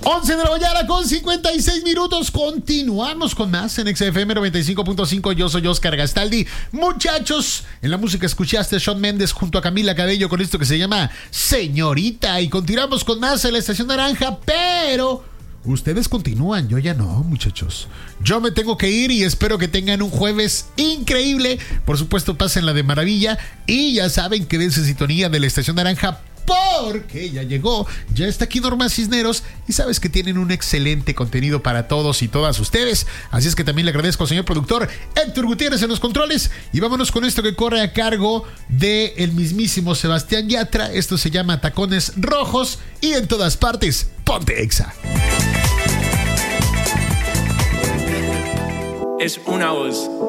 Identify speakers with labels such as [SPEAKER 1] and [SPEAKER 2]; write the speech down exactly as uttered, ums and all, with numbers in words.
[SPEAKER 1] once de la mañana con cincuenta y seis minutos. Continuamos con más en X F M noventa y cinco punto cinco. Yo soy Oscar Gastaldi. Muchachos, en la música escuchaste a Shawn Mendes junto a Camila Cabello con esto que se llama Señorita. Y continuamos con más en la Estación Naranja, pero ustedes continúan, yo ya no, muchachos. Yo me tengo que ir y espero que tengan un jueves increíble. Por supuesto, pásenla de maravilla. Y ya saben que dense sintonía de la Estación Naranja, porque ya llegó, ya está aquí Norma Cisneros y sabes que tienen un excelente contenido para todos y todas ustedes. Así es que también le agradezco al señor productor Héctor Gutiérrez en los controles. Y vámonos con esto que corre a cargo de el mismísimo Sebastián Yatra. Esto se llama Tacones Rojos y en todas partes, ponte Exa.
[SPEAKER 2] Es una voz.